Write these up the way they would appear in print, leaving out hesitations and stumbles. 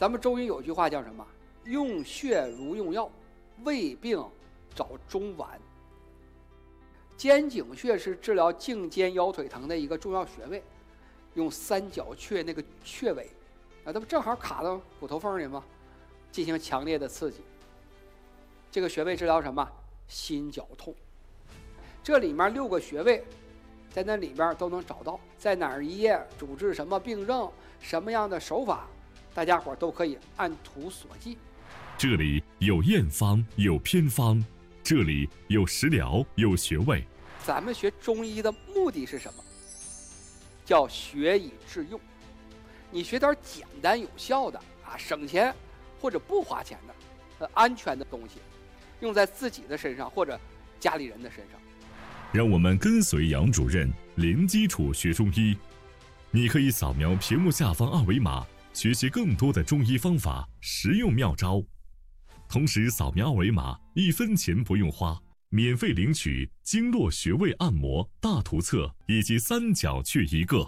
咱们中医有句话叫什么？用穴如用药，胃病找中脘。肩颈穴是治疗颈肩腰腿疼的一个重要穴位，用三角雀那个雀尾，它不正好卡到骨头缝里吗？进行强烈的刺激。这个穴位治疗什么？心绞痛。这里面6个穴位，在那里边都能找到，在哪儿一页主治什么病症，什么样的手法，大家伙都可以按图索骥。 这里有验方，有偏方，这里有食疗，有穴位。 咱们学中医的目的是什么？叫学以致用。你学点简单有效的省钱或者不花钱的安全的东西，用在自己的身上或者家里人的身上。 让我们跟随杨主任零基础学中医。你可以扫描屏幕下方2维码，学习更多的中医方法、实用妙招。同时扫描2维码，1分钱不用花，免费领取经络穴位按摩大图册以及三角雀1个。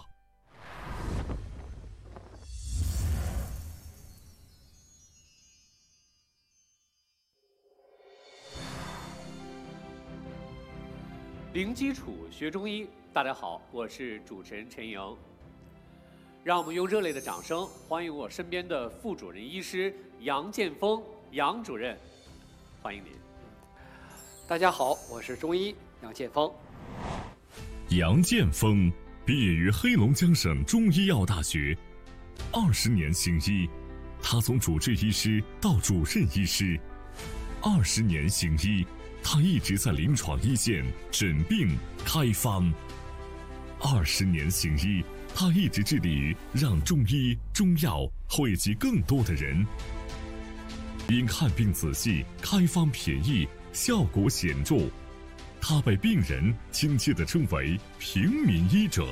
零基础学中医，大家好，我是主持人陈莹。让我们用热烈的掌声欢迎我身边的副主任医师杨建峰杨主任，欢迎您。 大家好，我是中医杨建峰。 杨建峰毕业于黑龙江省中医药大学，20年行医，他从主治医师到主任医师，20年行医。他一直在临床一线诊病开方，20年行医，他一直致力于让中医中药惠及更多的人。因看病仔细，开方便宜，效果显著，他被病人亲切地称为平民医者。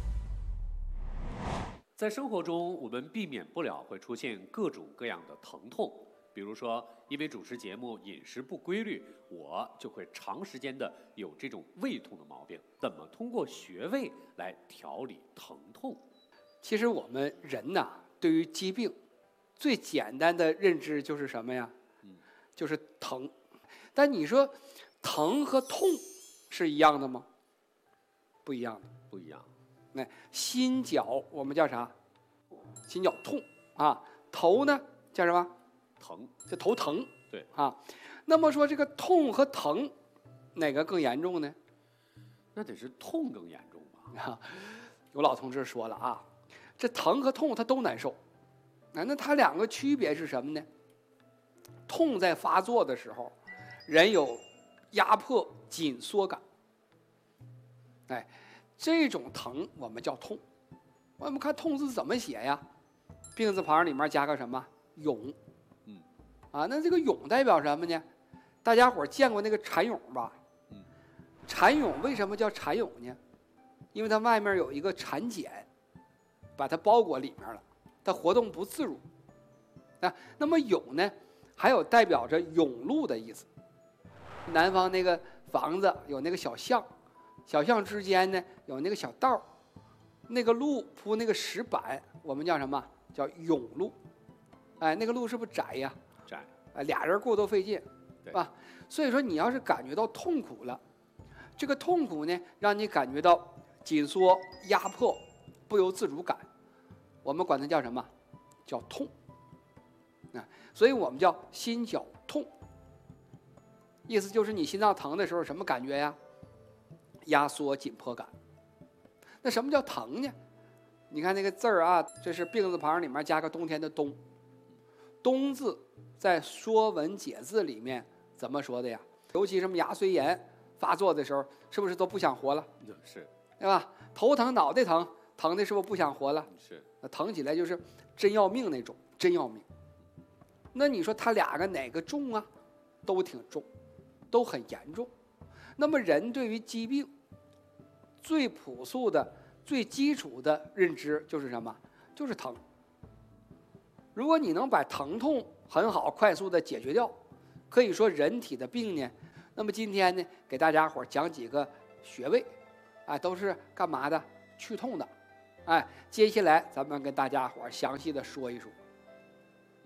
在生活中，我们避免不了会出现各种各样的疼痛。比如说，因为主持节目饮食不规律，我就会长时间的有这种胃痛的毛病。怎么通过穴位来调理疼痛？ 其实我们人呐，对于疾病最简单的认知就是什么呀？就是疼。但你说疼和痛是一样的吗？不一样的， 不一样。 那心绞我们叫啥？心绞痛啊。头呢叫什么？ 疼， 这头疼， 对啊。那么说这个痛和疼，哪个更严重呢？ 那得是痛更严重吧？ 有老同志说了啊，这疼和痛他都难受，那它2个区别是什么呢？痛在发作的时候，人有压迫、紧缩感，哎，这种疼我们叫痛。我们看痛字怎么写呀？病字旁里面加个什么？勇。那这个蛹代表什么呢？大家伙见过那个蚕蛹吧？蚕蛹为什么叫蚕蛹呢？因为它外面有一个蚕茧，把它包裹里面了，它活动不自如。那么蛹呢，还有代表着甬路的意思。南方那个房子有那个小巷，小巷之间呢有那个小道，那个路铺那个石板，我们叫什么？叫甬路。那个路是不是窄呀？ 窄。 俩人过都费劲，对吧？所以说你要是感觉到痛苦了，这个痛苦呢，让你感觉到紧缩、压迫、不由自主感，我们管它叫什么？叫痛。所以我们叫心绞痛。意思就是你心脏疼的时候什么感觉呀？压缩、紧迫感。那什么叫疼呢？你看那个字儿啊，这是病字旁里面加个冬天的冬。冬字在《说文解字》里面怎么说的呀？尤其什么牙髓炎发作的时候，是不是都不想活了？ 是， 对吧？头疼、脑袋疼，疼的是不是不想活了？ 是， 疼起来就是真要命那种，真要命。那你说他2个哪个重啊？都挺重，都很严重。那么人对于疾病最朴素的、最基础的认知就是什么？就是疼。如果你能把疼痛很好、快速的解决掉，可以说人体的病呢，那么今天呢，给大家伙讲几个穴位，都是干嘛的？去痛的。接下来咱们跟大家伙详细的说一说。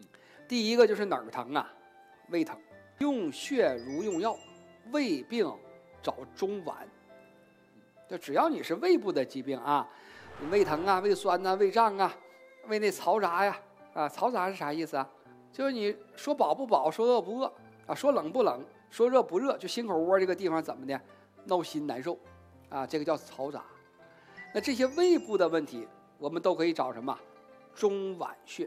第一个就是哪儿疼啊？胃疼，用穴如用药，胃病找中脘。就只要你是胃部的疾病啊，你胃疼啊、胃酸啊、胃胀啊、胃内嘈杂呀，嘈杂是啥意思啊？就是你说饱不饱，说饿不饿啊，说冷不冷，说热不热，就心口窝这个地方怎么的，闹心难受啊，这个叫嘈杂。那这些胃部的问题，我们都可以找什么？中脘穴。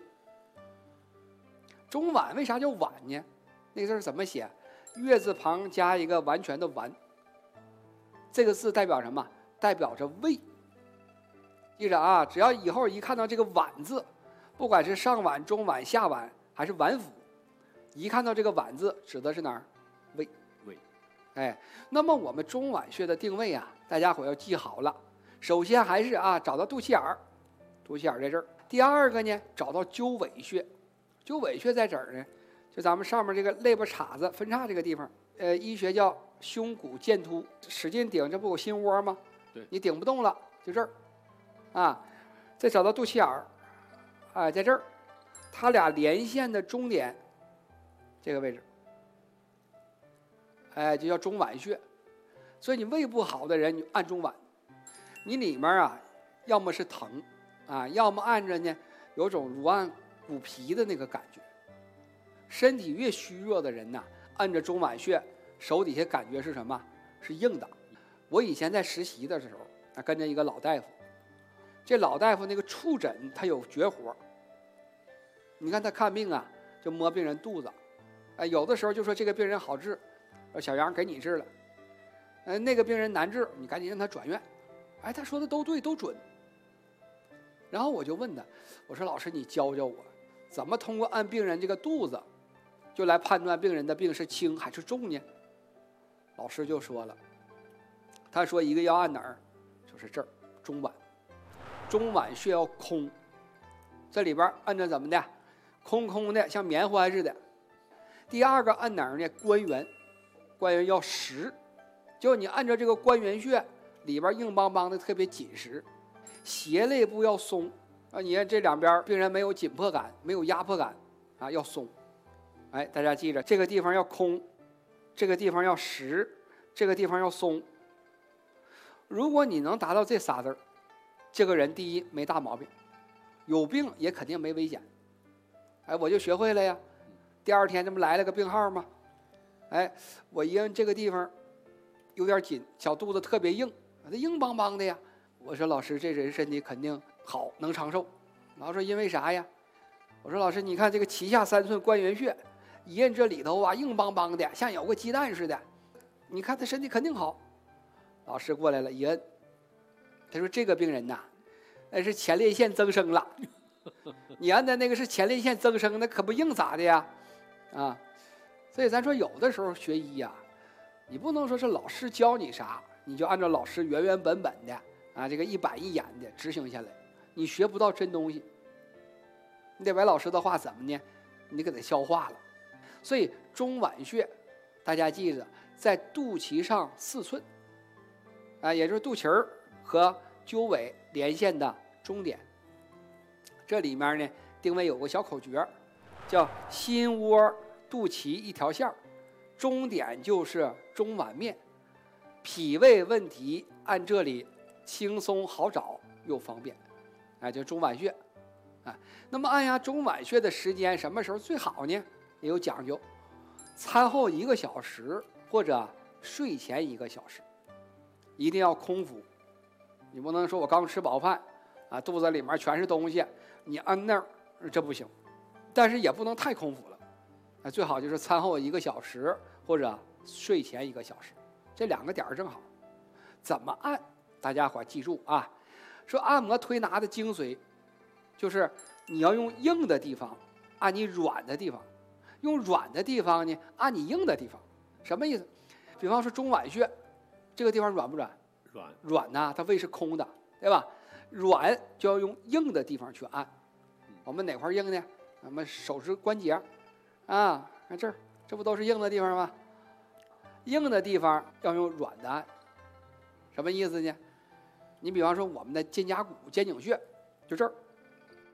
中脘为啥叫脘呢？那个字怎么写？月字旁加一个完全的完，这个字代表什么？代表着胃。记着啊，只要以后一看到这个脘字，不管是上脘、中脘、下脘还是脘腹，一看到这个脘字，指的是哪儿？胃。 胃。 哎，那么我们中脘穴的定位啊，大家伙要记好了。首先还是找到肚脐眼儿，肚脐眼儿在这儿。第二个呢，找到鸠尾穴。鸠尾穴在这儿呢，就咱们上面这个肋巴叉子分叉这个地方，医学叫胸骨剑突，使劲顶，这不有心窝吗？ 对， 你顶不动了，就这儿，再找到肚脐眼儿，在这儿，它俩连线的中点，这个位置，就叫中脘穴。所以你胃不好的人，你按中脘，你里面要么是疼，要么按着呢有种如按骨皮的那个感觉。身体越虚弱的人按着中脘穴，手底下感觉是什么？是硬的。我以前在实习的时候，跟着一个老大夫，这老大夫那个触诊他有绝活。你看他看病就摸病人肚子，有的时候就说这个病人好治，小杨给你治了，那个病人难治，你赶紧让他转院。他说的都对，都准。然后我就问他，我说老师你教教我，怎么通过按病人这个肚子，就来判断病人的病是轻还是重呢？老师就说了，他说一个要按哪儿，就是这儿中脘，中脘穴要空，这里边按着怎么的，空空的像棉花似的。第二个按哪儿呢？关元，关元要实，就你按照这个关元穴里边硬邦邦的特别紧实，胁肋部要松你看这两边病人没有紧迫感，没有压迫感要松。大家记着，这个地方要空，这个地方要实，这个地方要松。如果你能达到这仨字，这个人第一没大毛病，有病也肯定没危险。我就学会了呀。第二天这不来了个病号吗？我一按这个地方有点紧，小肚子特别硬，它硬邦邦的呀。我说老师，这人身体肯定好，能长寿。老师说因为啥呀？我说老师，你看这个脐下3寸关元穴，一摁这里头硬邦邦的，像有个鸡蛋似的，你看他身体肯定好。老师过来了，一摁，他说这个病人那是前列腺增生了。你按的那个是前列腺增生，那可不硬咋的呀？所以咱说有的时候学医你不能说是老师教你啥，你就按照老师原原本本的这个一板一眼的执行下来，你学不到真东西。你得把老师的话怎么呢？你给它消化了。所以中脘穴，大家记着，在肚脐上4寸，也就是肚脐儿和鸠尾连线的中点。这里面呢，定位有个小口诀，叫心窝肚脐一条线，中点就是中脘面。脾胃问题按这里轻松好找又方便，就中脘穴。那么按下中脘穴的时间什么时候最好呢？也有讲究，餐后1个小时或者睡前1个小时，一定要空腹。你不能说我刚吃饱饭肚子里面全是东西，你按那儿这不行。但是也不能太空腹了，最好就是餐后1个小时或者睡前1个小时，这2个点正好。怎么按？大家伙记住说按摩推拿的精髓就是你要用硬的地方按你软的地方，用软的地方呢按你硬的地方。什么意思？比方说中脘穴这个地方软不软？软它胃是空的，对吧？软就要用硬的地方去按。我们哪块硬呢？我们手指关节看这儿，这不都是硬的地方吗？硬的地方要用软的按。什么意思呢？你比方说我们的肩胛骨、肩颈穴就这儿，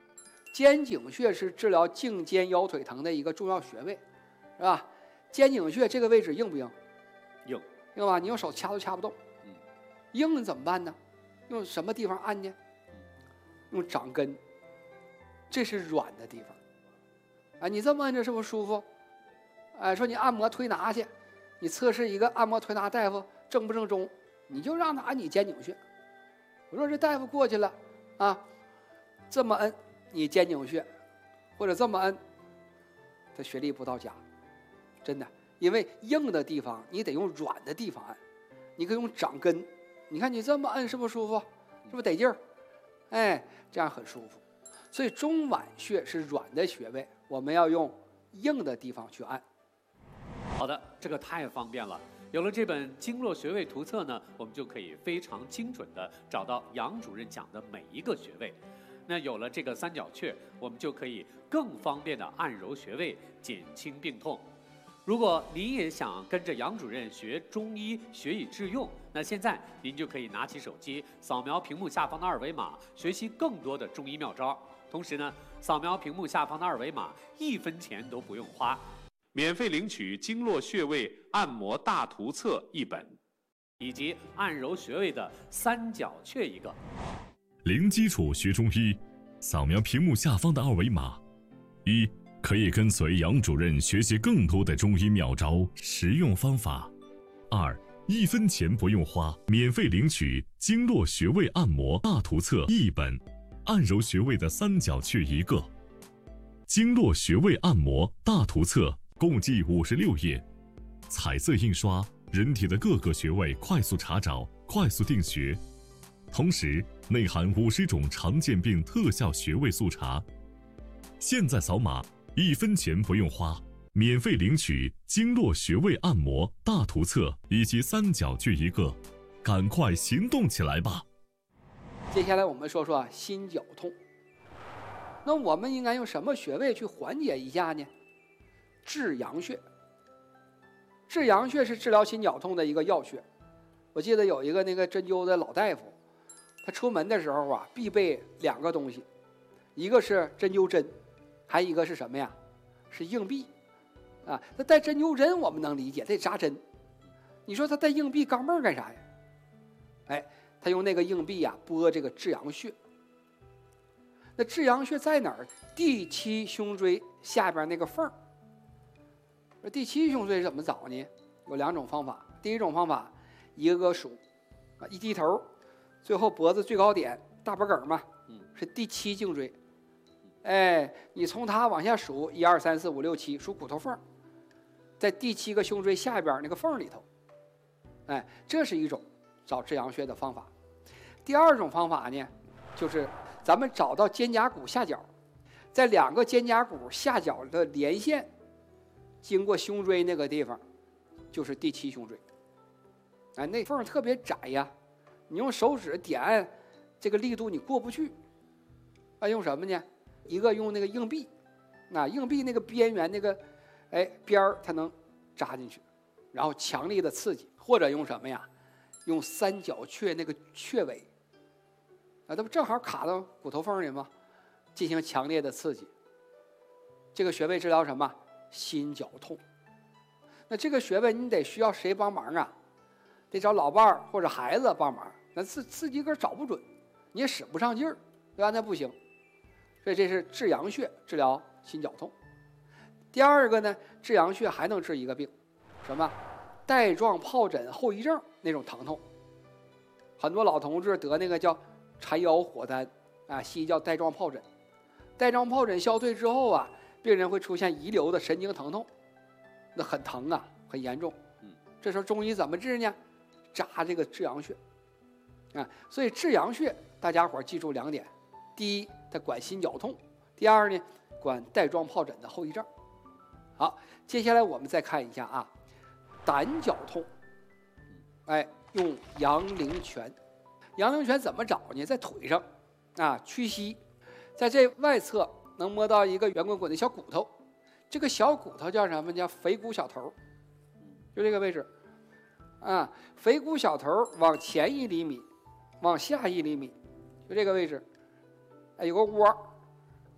肩井穴是治疗颈肩腰腿疼的一个重要穴位，是吧？肩井穴这个位置硬不硬？ 硬， 硬吧？你用手掐都掐不动。硬怎么办呢？用什么地方按呢？用掌根，这是软的地方。啊，你这么按着是不是舒服？哎，说你按摩推拿去，你测试一个按摩推拿大夫正不正宗，你就让他按你肩井穴。我说这大夫过去了啊，这么摁你肩井穴，或者这么摁，他穴力不到家，真的。因为硬的地方你得用软的地方按，你可以用掌根。你看你这么摁是不是舒服？是不是得劲儿？哎，这样很舒服。所以中脘穴是软的穴位，我们要用硬的地方去按。 好的，这个太方便了。有了这本经络穴位图册呢，我们就可以非常精准地找到杨主任讲的每一个穴位。那有了这个三角穴，我们就可以更方便地按揉穴位，减轻病痛。如果您也想跟着杨主任学中医，学以致用，那现在您就可以拿起手机，扫描屏幕下方的二维码，学习更多的中医妙招。同时呢，扫描屏幕下方的二维码，1分钱都不用花， 免费领取经络穴位按摩大图册1本， 以及按揉穴位的三角穴1个。 零基础学中医，扫描屏幕下方的二维码。1. 可以跟随杨主任学习更多的中医妙招、实用方法。2. 1分钱不用花，免费领取经络穴位按摩大图册1本，按揉穴位的三角穴1个。经络穴位按摩大图册共计56页，彩色印刷，人体的各个穴位快速查找，快速定穴。同时内含50种常见病特效穴位速查。现在扫码，1分钱不用花，免费领取经络穴位按摩大图册以及三角穴1个，赶快行动起来吧！ 接下来我们说说心绞痛。那我们应该用什么穴位去缓解一下呢？至阳穴。至阳穴是治疗心绞痛的一个要穴。我记得有一个那个针灸的老大夫，他出门的时候啊，必备2个东西，一个是针灸针，还有一个是什么呀？是硬币啊。他带针灸针我们能理解，得扎针。你说他带硬币钢镚干啥呀？哎，他用那个硬币啊拨这个至阳穴。那至阳穴在哪儿？第7胸椎下边那个缝儿。第7胸椎怎么找呢？有2种方法。第一种方法，一个个数啊，一低头，最后脖子最高点大脖梗嘛，是第7颈椎。哎，你从它往下数，1、2、3、4、5、6、7，数骨头缝，在第7个胸椎下边那个缝里头。哎，这是一种找至阳穴的方法。第2种方法呢，就是咱们找到肩胛骨下角，在2个肩胛骨下角的连线，经过胸椎那个地方，就是第7胸椎。哎，那缝特别窄呀，你用手指点按，这个力度你过不去。啊，用什么呢？一个用那个硬币，啊，硬币那个边缘那个，哎边儿它能扎进去，然后强力的刺激，或者用什么呀？用三角穴那个穴位，啊，它不正好卡到骨头缝里吗？进行强烈的刺激。这个穴位治疗什么？心绞痛。那这个穴位你得需要谁帮忙啊？得找老伴儿或者孩子帮忙。那自己个儿找不准，你也使不上劲儿，对吧？那不行。所以这是至阳穴治疗心绞痛。第2个呢，至阳穴还能治一个病，什么？带状疱疹后遗症那种疼痛。很多老同志得那个叫缠腰火丹啊，西医叫带状疱疹。带状疱疹消退之后啊，病人会出现遗留的神经疼痛，那很疼啊，很严重。这时候中医怎么治呢？扎这个至阳穴啊。所以至阳穴大家伙记住2点：第一，它管心绞痛；第2呢，管带状疱疹的后遗症。好，接下来我们再看一下啊，胆绞痛。哎，用阳陵泉。阳陵泉怎么找呢？在腿上啊，屈膝，在这外侧能摸到一个圆滚滚的小骨头，这个小骨头叫什么？叫腓骨小头，就这个位置啊。腓骨小头往前1厘米，往下1厘米，就这个位置。哎，有个窝，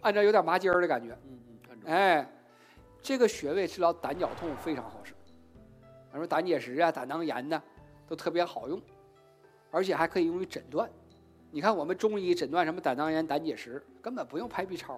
按照有点麻筋儿的感觉。 按照哎，这个穴位治疗胆绞痛非常好使，比如说胆结石啊、胆囊炎呐，都特别好用，而且还可以用于诊断。你看我们中医诊断什么胆囊炎、胆结石，根本不用拍 B 超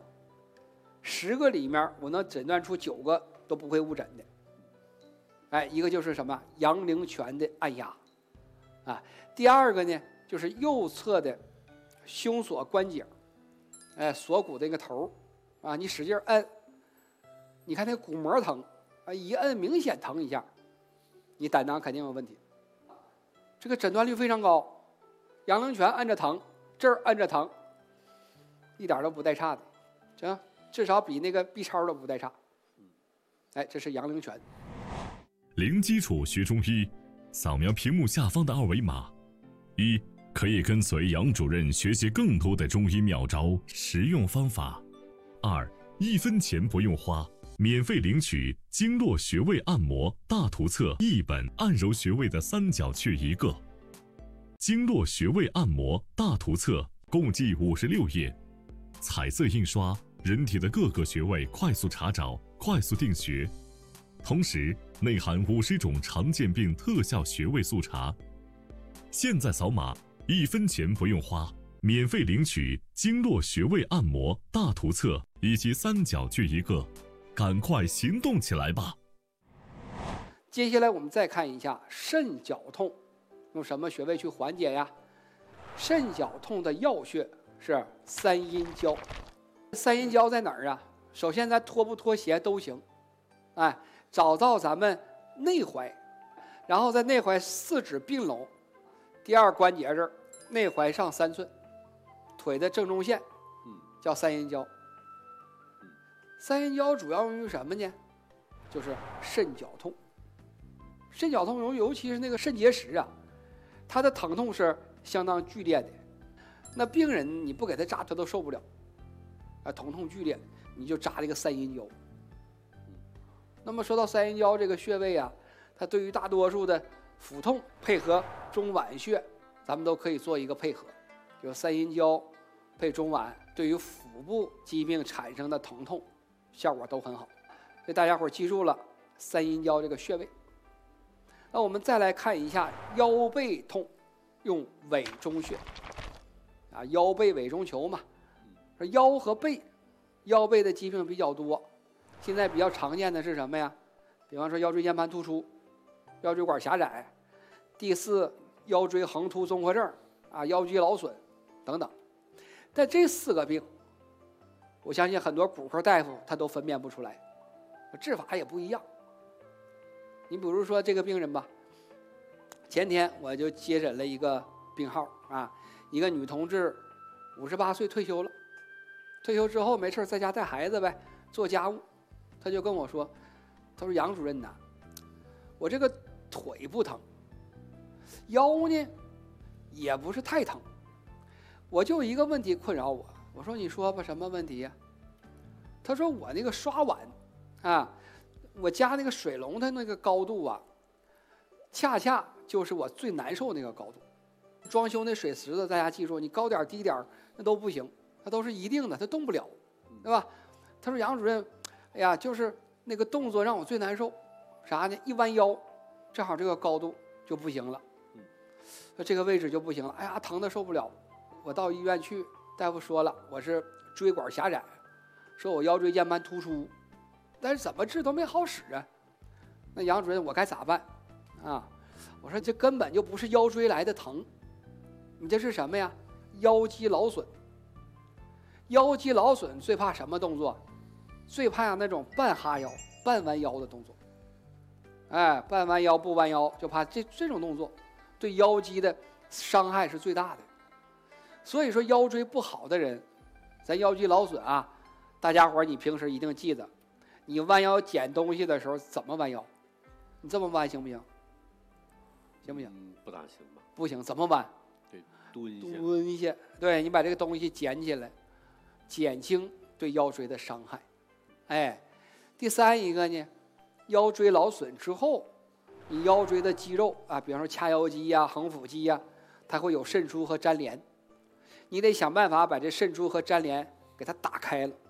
，10个里面我能诊断出9个都不会误诊的。哎，一个就是什么阳陵泉的按压，啊，第二个呢就是右侧的胸锁关节，哎，锁骨的那个头，啊，你使劲摁，你看那骨膜疼，啊，一摁明显疼一下，你胆囊肯定有问题。这个诊断率非常高。阳陵泉按着疼，这儿按着疼，一点都不带差的，行，至少比那个 B 超都不带差。哎，这是阳陵泉。 零基础学中医，扫描屏幕下方的2维码，一可以跟随杨主任学习更多的中医妙招、实用方法；二1分钱不用花，免费领取经络穴位按摩大图册1本，按揉穴位的3角穴1个。经络穴位按摩大图册共计56页，彩色印刷，人体的各个穴位快速查找、快速定穴，同时内含50种常见病特效穴位速查。现在扫码，1分钱不用花，免费领取经络穴位按摩大图册以及3角穴1个，赶快行动起来吧！ 接下来我们再看一下肾绞痛。用什么穴位去缓解呀？肾绞痛的要穴是三阴交。三阴交在哪儿啊？首先咱脱不脱鞋都行，哎，找到咱们内踝，然后在内踝4指并拢，第2关节这儿，内踝上3寸，腿的正中线，叫三阴交。三阴交主要用于什么呢？就是肾绞痛。肾绞痛尤其是那个肾结石啊，它的疼痛是相当剧烈的，那病人你不给他扎，他都受不了，啊，疼痛剧烈，你就扎这个三阴交。那么说到三阴交这个穴位啊，它对于大多数的腹痛配合中脘穴，咱们都可以做一个配合，就三阴交配中脘，对于腹部疾病产生的疼痛效果都很好，所以大家伙记住了三阴交这个穴位。那我们再来看一下腰背痛，用委中穴，啊，腰背委中求嘛。腰和背，腰背的疾病比较多，现在比较常见的是什么呀？比方说腰椎间盘突出、腰椎管狭窄、第4腰椎横突综合症啊、腰肌劳损等等。但这4个病，我相信很多骨科大夫他都分辨不出来，治法也不一样。你比如说这个病人吧，前天我就接诊了一个病号啊，一个女同志，58岁退休了，退休之后没事在家带孩子呗，做家务，他就跟我说，他说杨主任呐，我这个腿不疼，腰呢也不是太疼，我就一个问题困扰我。我说你说吧，什么问题呀？他说我那个刷碗啊，我家那个水龙头那个高度啊，恰恰就是我最难受那个高度。装修那水池子，大家记住，你高点低点那都不行，它都是一定的，它动不了，对吧？他说杨主任，哎呀，就是那个动作让我最难受，啥呢？一弯腰，正好这个高度就不行了，这个位置就不行了，哎呀，疼的受不了。我到医院去，大夫说了，我是椎管狭窄，说我腰椎间盘突出。但是怎么治都没好使啊，那杨主任我该咋办啊？我说这根本就不是腰椎来的疼，你这是什么呀？腰肌劳损。腰肌劳损最怕什么动作？最怕那种半哈腰、半弯腰的动作。哎，半弯腰不弯腰，就怕这种动作对腰肌的伤害是最大的。所以说腰椎不好的人，咱腰肌劳损啊，大家伙你平时一定记得，你弯腰捡东西的时候怎么弯腰？你这么弯行不行？行不行？ 不大行吧？ 不行，怎么弯？ 对，蹲一下。 蹲一下，对，你把这个东西捡起来，减轻对腰椎的伤害。哎，第3一个呢，腰椎劳损之后，你腰椎的肌肉啊，比方说髂腰肌呀、横腹肌呀，它会有渗出和粘连，你得想办法把这渗出和粘连给它打开了，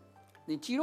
你肌肉